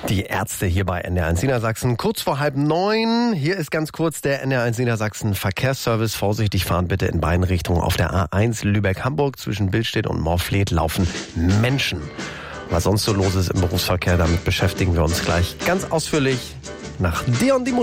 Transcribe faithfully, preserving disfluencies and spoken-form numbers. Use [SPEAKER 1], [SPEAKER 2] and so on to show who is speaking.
[SPEAKER 1] Die Ärzte hier bei N D R eins Niedersachsen. Kurz vor halb neun. Hier ist ganz kurz der N D R eins Niedersachsen Verkehrsservice. Vorsichtig fahren bitte in beiden Richtungen. Auf der A eins Lübeck-Hamburg zwischen Billstedt und Morfleet laufen Menschen. Was sonst so los ist im Berufsverkehr, damit beschäftigen wir uns gleich ganz ausführlich nach Dion die